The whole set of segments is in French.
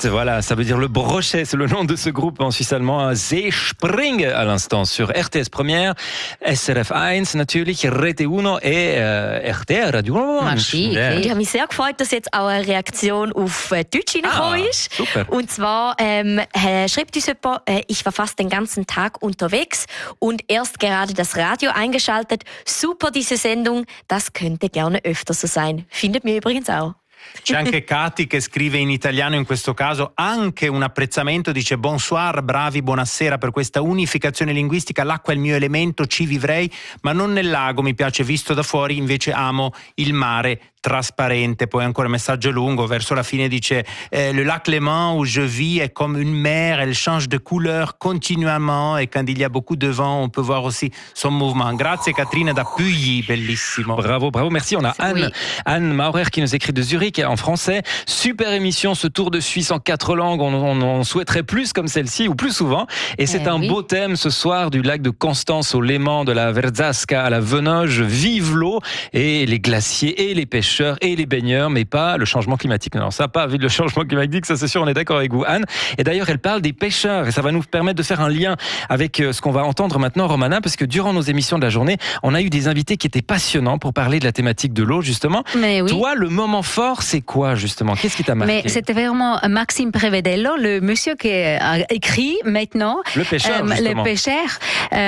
Brochet, voilà, ça veut dire le brochet, c'est le nom de ce groupe en suisse allemand. Seespring à l'instant sur RTS Première, SRF 1 natürlich, Rete Uno et RTR Radio 1. Yeah. Ich habe mich sehr gefreut, dass jetzt auch eine Reaktion auf Deutsch reingekommen ist. Super. Und zwar schreibt uns jemand, ich war fast den ganzen Tag unterwegs und erst gerade das Radio eingeschaltet. Super diese Sendung, das könnte gerne öfter so sein. Findet mir übrigens auch. C'è anche Katy che scrive in italiano in questo caso anche un apprezzamento, dice bonsoir, bravi, buonasera per questa unificazione linguistica, l'acqua è il mio elemento, ci vivrei, ma non nel lago, mi piace visto da fuori, invece amo il mare trasparente. Poi ancora un messaggio lungo, verso la fine dice le lac Léman où je vis est comme une mer, elle change de couleur continuellement et quand il y a beaucoup de vent on peut voir aussi son mouvement. Grazie Katrina da Pugli, bellissimo. Bravo, merci. On a Anne Maurer qui nous écrit de Zurich en français. Super émission, ce tour de Suisse en 4 langues. On souhaiterait plus comme celle-ci ou plus souvent. Et c'est un beau thème ce soir, du lac de Constance au Léman, de la Verzasca à la Venoge. Vive l'eau et les glaciers et les pêcheurs et les baigneurs, mais pas le changement climatique. Non, ça pas le changement climatique, ça c'est sûr, on est d'accord avec vous, Anne. Et d'ailleurs, elle parle des pêcheurs et ça va nous permettre de faire un lien avec ce qu'on va entendre maintenant, Romana, parce que durant nos émissions de la journée, on a eu des invités qui étaient passionnants pour parler de la thématique de l'eau, justement. Mais oui. Toi, le moment fort, c'est quoi, justement? Qu'est-ce qui t'a marqué? Mais c'était vraiment Maxime Prevedello, le monsieur qui a écrit maintenant. Le pêcheur, justement. Le pêcheur.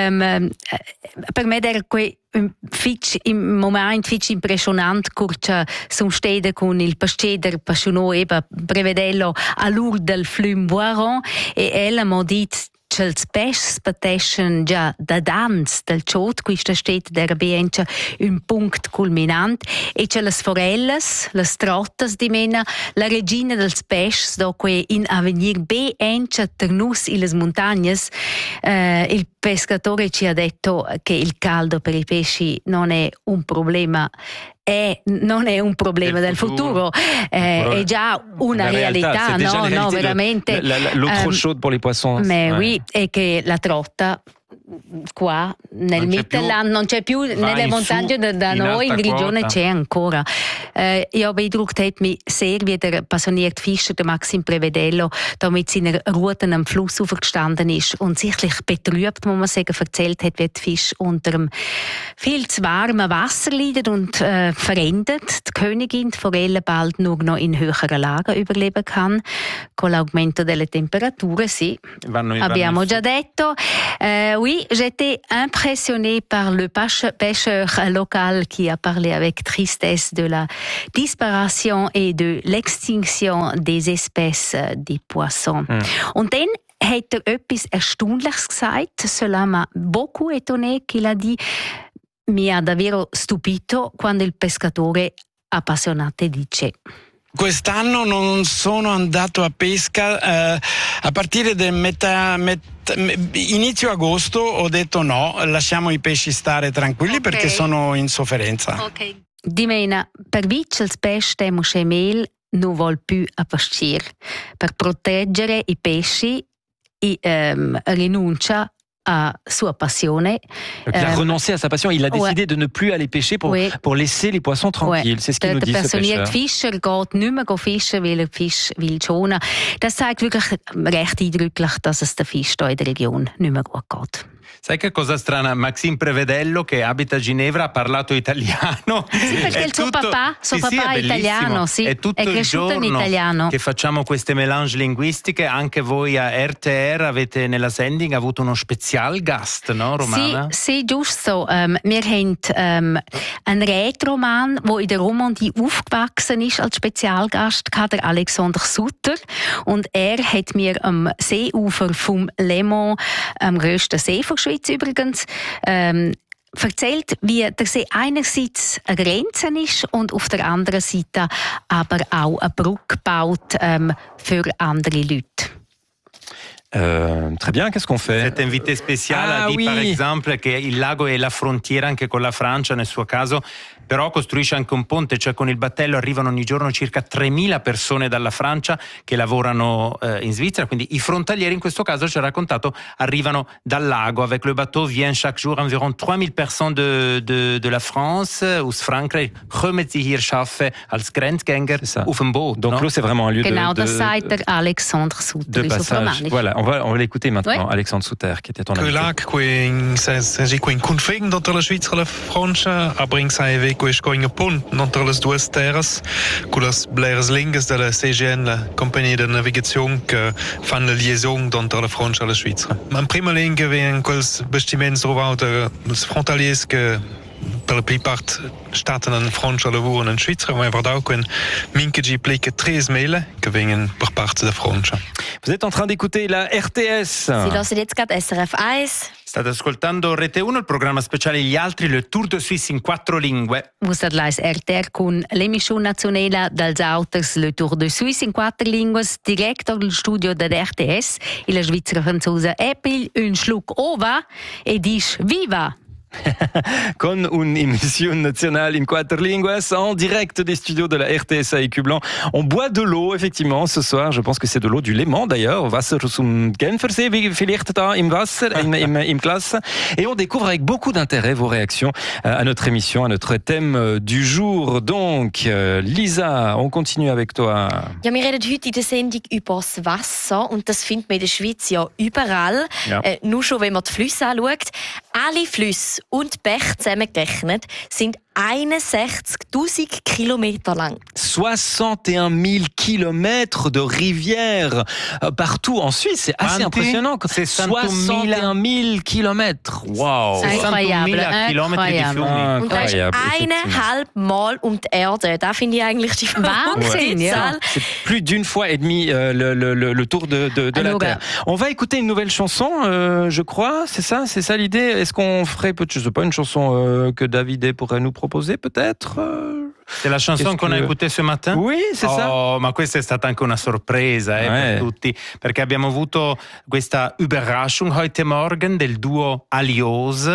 Per me era im Moment fitch impressionant curcia son stede con il pasceder passionò eba Prevedello a l'ur del flum Boiron e ella m'ha dit els peixs pateixen già da dans del ciot, questa stet d'era bencha un punct culminant e c'è las forelles, las trottas di mena, la regina dels peixs doque in avenir bencha ternus in les montagnes. Il pescatore ci ha detto che il caldo per i pesci non è un problema. Non è un problema del futuro, è già una realtà, no, veramente. L'eau trop chaude pour les poissons. Mais oui, e che la trotta qua nel Mittelland non c'è più, nelle montagne da noi in Grigione c'è ancora. Io beeindruckt hat mich sehr, wie der passionierte Fischer, der Maxim Prevedello, da mit seiner Rute am Fluss aufgestanden ist und sichtlich betrübt, muss man sagen, erzählt hat, wie die Fische unter dem viel zu warmen Wasser leiden und verendet. Die Königin, die Forelle, bald nur noch in höheren Lagen überleben kann. Con l'aumento delle temperature, sì, abbiamo già detto. Oui, j'étais impressionnée par le pêcheur local qui a parlé avec tristesse de la disparition et de l'extinction des espèces des poissons. Und dann hat etwas Erstaunliches gesagt, cela m'a beaucoup étonné, qu'il a dit, mi ha davvero stupito quando il pescatore appassionato dice: quest'anno non sono andato a pesca a partire da inizio agosto, ho detto no, lasciamo i pesci stare tranquilli perché sono in sofferenza. Okay. Dimena, per vincere il pesce temo scemel non vuol più a pascire. Per proteggere i pesci rinuncia à sa passion. Il a renoncé à sa passion. Il a décidé de ne plus aller pêcher pour laisser les poissons tranquilles. C'est ce qu'il nous dit, ce pêcheur. Der passionierte Fischer geht nicht mehr fischen, weil er Fisch will schonen. Das zeigt wirklich recht eindrücklich, dass es den Fisch hier in der Region nicht mehr gut geht. Sai che cosa strana? Maxim Prevedello, che abita a Ginevra, ha parlato italiano. Sì, perché il suo papà è italiano, sì. È tutto il giorno in italiano che facciamo queste mélange linguistiche. Anche voi a RTR avete nella sending avuto uno Spezialgast, no, Romana? Sì, giusto. Wir haben einen Rätroman, der in der Romandie aufgewachsen ist als Spezialgast, der Alexander Sutter. Und er hat mir am Seeufer vom Léman, am grössten See von Schweiz übrigens, erzählt, wie der See einerseits eine Grenze ist und auf der anderen Seite aber auch eine Brücke baut für andere Leute. Très bien, qu'est-ce qu'on fait? Cet invité spécial a dit par exemple che il lago è la frontiera anche con la Francia, nel suo caso però costruisce anche un ponte, cioè con il battello arrivano ogni giorno circa 3.000 persone dalla Francia che lavorano in Svizzera, quindi i frontalieri in questo caso ci ha raccontato arrivano dal lago. Avec le bateau viennent chaque jour environ 3.000 personnes de la France, aus Frankreich, kommen sie hier arbeiten als Grenzgänger auf dem Boot. Donc l'eau c'est vraiment un lieu das sagt der Alexandre Sutter. De passage. Voilà, on va l'écouter maintenant, Alexandre Sutter qui était ton invité. Lag qui in config dans la Schweiz la Francia, abring sai ve que going pont dans les dues terres, con les blairs lingues de la CGN, la compagnie de navigation que fan la liaison dans la Francia la Schweiz. En prima lingue ven quels bastiments trovato els frontaliers que per la plupart staten en Francia lavoro in Svizzera, ma va auch in minke plique 13.000 che vengono per parte da Francia. Vous êtes en train d'écouter la RTS. Sie hören jetzt gerade SRF 1. State ascoltando Rete 1, il programma speciale Gli Altri, le Tour de Suisse in 4 lingue. Vous êtes là RTR con l'emissione nazionale dels auters Le Tour de Suisse in 4 lingue, direct dal studio da RTS. E la Svizzera franzosa Apple un schluck ova e dice viva! Con un'émission nationale in 4 lingues, en direct des studios de la RTS à Écublanc. On boit de l'eau, effectivement, ce soir. Je pense que c'est de l'eau du Léman, d'ailleurs. Wasser zum Genfersee, vielleicht da im Wasser, im Glas. Et on découvre avec beaucoup d'intérêt vos réactions à notre émission, à notre thème du jour. Donc, Lisa, on continue avec toi. Ja, wir reden heute in der Sendung über das Wasser und das findet man in der Schweiz ja überall. Ja. Nur schon, wenn man die Flüsse anschaut. Alle Flüsse und Bäche zusammengerechnet sind 61.000 Kilometer lang. 61 000 kilomètres de rivières partout en Suisse. C'est assez impressionnant. C'est 61 000 kilomètres. Wow. Incroyable. Kilometri di fiumi. Und das ist eineinhalb Mal um die Erde. Das finde ich eigentlich die Wahnsinn, ja. C'est plus d'une fois et demie le tour de la Terre. On va écouter une nouvelle chanson, je crois. C'est ça l'idée. Est-ce qu'on ferait, je sais pas, une chanson que Davide pourrait nous proposer peut-être? C'est la chanson qu'on a écoutée ce matin? Oui, c'est ça. Oh, ma questa è stata anche una sorpresa per tutti, perché abbiamo avuto questa Überraschung heute Morgen del duo Alios,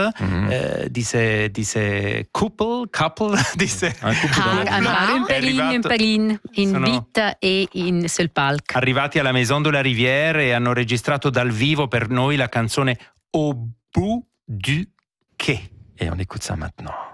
diese couple, diese un couple in Berlin, in Vita e in sul palco. Arrivati alla Maison de la Rivière e hanno registrato dal vivo per noi la canzone Au bout du quai. Et on écoute ça maintenant.